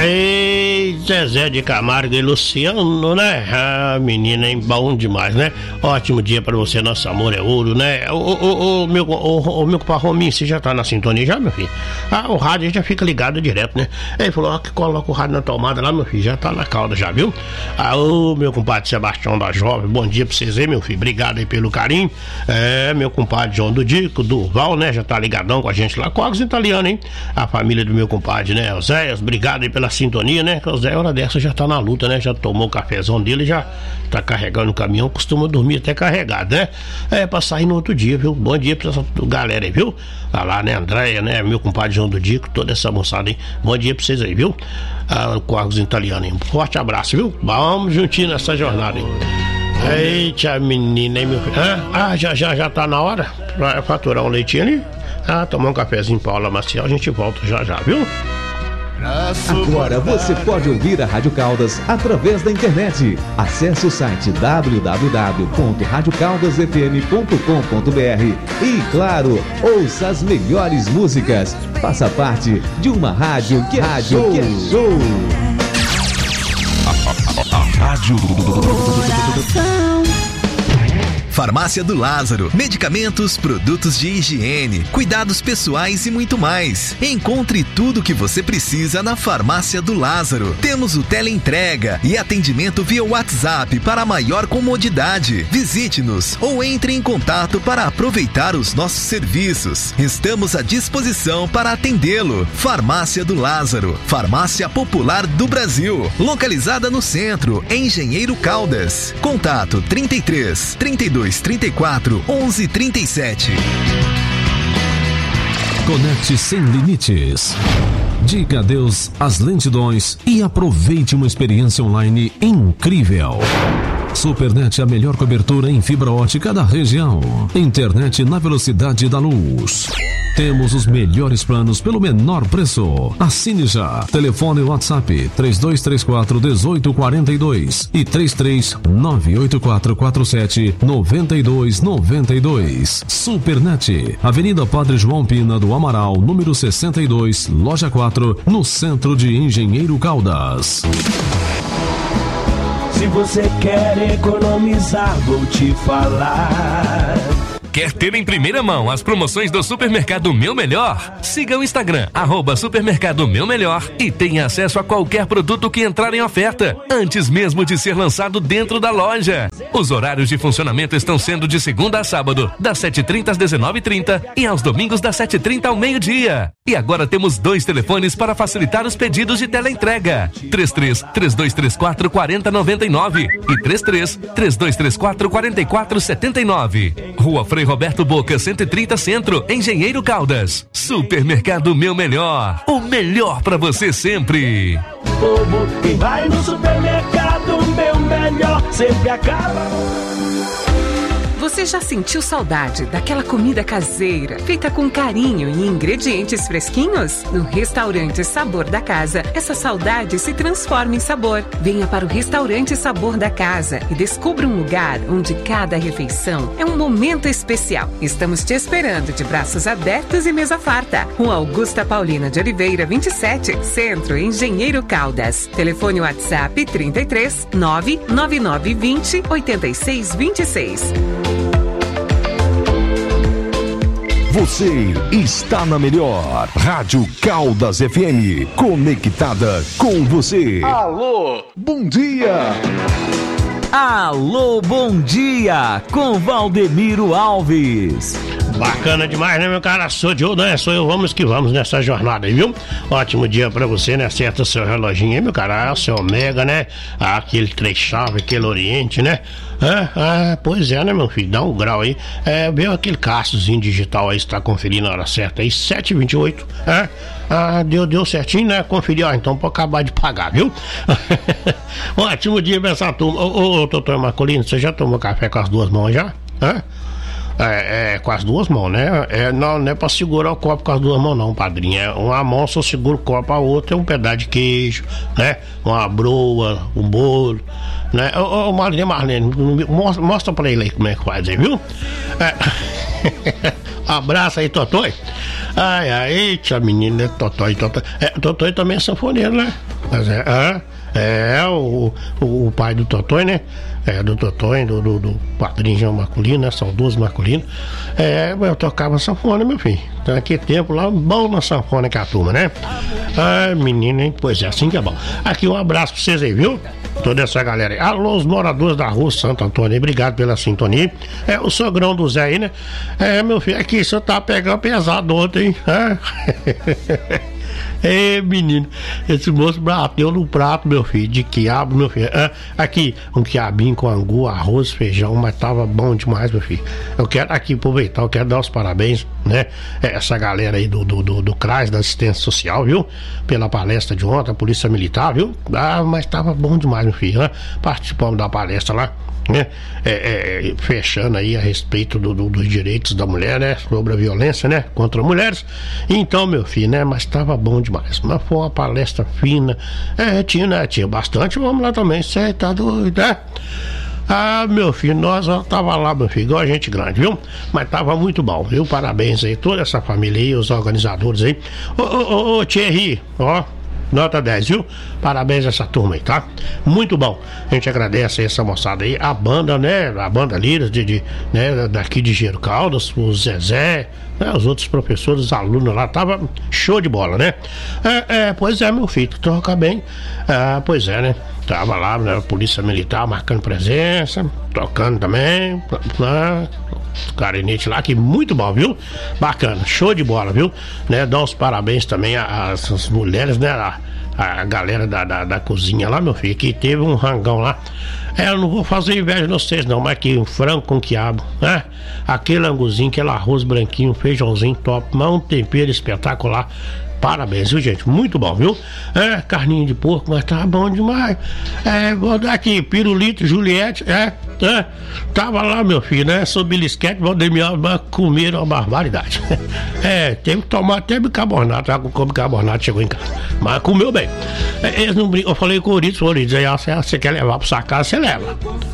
Ei, Zezé de Camargo e Luciano, né? Ah, menina, hein? Bom demais, né? Ótimo dia pra você, nosso amor é ouro, né? Meu compadre Rominho, você já tá na sintonia já, meu filho? Ah, o rádio já fica ligado direto, né? Ele falou, que coloca o rádio na tomada lá, meu filho, já tá na cauda já, viu? Ah, meu compadre Sebastião da Jovem, bom dia pra vocês aí, meu filho, obrigado aí pelo carinho. Meu compadre João do Dico, Durval, né? Já tá ligadão com a gente lá, Cogos Italiano, hein? A família do meu compadre, né? Oséias, obrigado aí pela sintonia, né? Que o Zé, hora dessa, já tá na luta, né? Já tomou o cafezão dele, já tá carregando o caminhão, costuma dormir até carregado, né? Pra sair no outro dia, viu? Bom dia pra essa galera aí, viu? Tá lá, né? Andréia, né? Meu compadre João do Dico, toda essa moçada, hein? Bom dia pra vocês aí, viu? Cogos Italiano, hein? Forte abraço, viu? Vamos juntinho nessa jornada, hein? Eita, menina, hein, meu filho? Já tá na hora pra faturar um leitinho ali? Tomar um cafezinho Paula Maciel, a gente volta já, viu? Agora você pode ouvir a Rádio Caldas através da internet. Acesse o site www.radiocaldasfm.com.br e, claro, ouça as melhores músicas. Faça parte de uma rádio que é show. A Rádio Farmácia do Lázaro, medicamentos, produtos de higiene, cuidados pessoais e muito mais. Encontre tudo o que você precisa na Farmácia do Lázaro. Temos o teleentrega e atendimento via WhatsApp para maior comodidade. Visite-nos ou entre em contato para aproveitar os nossos serviços. Estamos à disposição para atendê-lo. Farmácia do Lázaro, farmácia popular do Brasil, localizada no centro, em Engenheiro Caldas. Contato 33 32 34 11 37. Conecte sem limites. Diga adeus às lentidões e aproveite uma experiência online incrível. Supernet, a melhor cobertura em fibra ótica da região. Internet na velocidade da luz. Temos os melhores planos pelo menor preço. Assine já. Telefone WhatsApp 3234-1842 e 3398447-9292. Supernet, Avenida Padre João Pina do Amaral, número 62, loja 4, no centro de Engenheiro Caldas. Se você quer economizar, vou te falar. Quer ter em primeira mão as promoções do Supermercado Meu Melhor? Siga o Instagram, @Supermercado Meu Melhor, e tenha acesso a qualquer produto que entrar em oferta, antes mesmo de ser lançado dentro da loja. Os horários de funcionamento estão sendo de segunda a sábado, das 7h30 às 19h30 e aos domingos das 7h30 ao meio-dia. E agora temos 2 telefones para facilitar os pedidos de teleentrega: 33-3234-4099 e 33-3234-4479. Rua Frei Roberto Boca, 130 Centro, Engenheiro Caldas. Supermercado Meu Melhor, o melhor pra você sempre. Povo, quem vai no supermercado Meu Melhor sempre acaba. Você já sentiu saudade daquela comida caseira, feita com carinho e ingredientes fresquinhos? No restaurante Sabor da Casa, essa saudade se transforma em sabor. Venha para o restaurante Sabor da Casa e descubra um lugar onde cada refeição é um momento especial. Estamos te esperando de braços abertos e mesa farta. Rua Augusta Paulina de Oliveira, 27, Centro, Engenheiro Caldas. Telefone WhatsApp 33 99920 8626. Você está na melhor Rádio Caldas FM, conectada com você. Alô, bom dia. Alô, bom dia, com Valdemiro Alves. Bacana demais, né, meu cara? Sou eu, né? Sou eu, vamos que vamos nessa jornada aí, viu? Ótimo dia pra você, né? Acerta seu reloginho aí, meu cara. Seu Omega, né? Aquele 3 chave, aquele Oriente, né? Pois é, né, meu filho? Dá um grau aí. Veio aquele Cassiozinho digital aí, você tá conferindo a hora certa aí, 7h28. Deu certinho, né? Conferiu, então pode acabar de pagar, viu? Ótimo dia pra essa turma. Ô, doutor Marcolino, você já tomou café com as 2 mãos já? Com as 2 mãos, né? Não é pra segurar o copo com as 2 mãos, não, padrinho. Uma mão só segura o copo, a outra é um pedaço de queijo, né? Uma broa, um bolo, né? Ô, Marlene, mostra pra ele aí como é que faz aí, viu? Abraço aí, Totói. Eita, menina, Totói. Totói também é sanfoneiro, né? Mas o pai do Totonho, né? Do Totonho, do padrinho João Marculino, né? Saudoso Marculino. Eu tocava sanfona, meu filho. Então, naquele tempo lá, bom na sanfona que a turma, né? Menino, hein? Pois é, assim que é bom. Aqui, um abraço pra vocês aí, viu? Toda essa galera aí. Alô, os moradores da rua Santo Antônio, obrigado pela sintonia. O sogrão do Zé aí, né? Meu filho, aqui, o senhor tá pegando pesado ontem, hein? Menino, esse moço bateu no prato, meu filho, de quiabo, meu filho. Aqui, um quiabinho com angu, arroz, feijão, mas tava bom demais, meu filho. Eu quero aqui aproveitar, eu quero dar os parabéns, né? Essa galera aí do CRAS, da assistência social, viu? Pela palestra de ontem, a Polícia Militar, viu? Mas tava bom demais, meu filho, né? Participamos da palestra lá, né? Fechando aí a respeito dos direitos da mulher, né? Sobre a violência, né? Contra mulheres. Então, meu filho, né? Mas tava bom demais. Mas foi uma palestra fina. Tinha bastante. Vamos lá também. Você tá doido, né? Meu filho, nós tava lá, meu filho, igual a gente grande, viu? Mas tava muito bom, viu? Parabéns aí, toda essa família aí, os organizadores aí. Ô, Thierry, ó. Nota 10, viu? Parabéns a essa turma aí, tá? Muito bom. A gente agradece aí essa moçada aí, a banda, né? A banda Liras né? Daqui de Engenheiro Caldas, o Zezé, né? Os outros professores, os alunos lá, tava show de bola, né? Pois é, meu filho, toca bem. Pois é, né? Tava lá, né? A Polícia Militar marcando presença, tocando também, né? Clarinete lá, que muito bom, viu? Bacana, show de bola, viu? Né? Dá os parabéns também às mulheres, né? A galera da cozinha lá, meu filho, que teve um rangão lá. Eu não vou fazer inveja de vocês não, mas que um frango com quiabo, né? Aquele anguzinho, aquele arroz branquinho, feijãozinho top, mas um tempero espetacular. Parabéns, viu, gente? Muito bom, viu? Carninha de porco, mas tá bom demais. Vou dar aqui, pirulito, Juliette, tava lá, meu filho, né? Sou belisquete, Valdemir, comeram uma barbaridade. Teve que tomar até bicarbonato, já com bicarbonato chegou em casa. Mas comeu bem. Eles não brincam, eu falei com o Orides, aí você quer levar pra sua casa, você leva.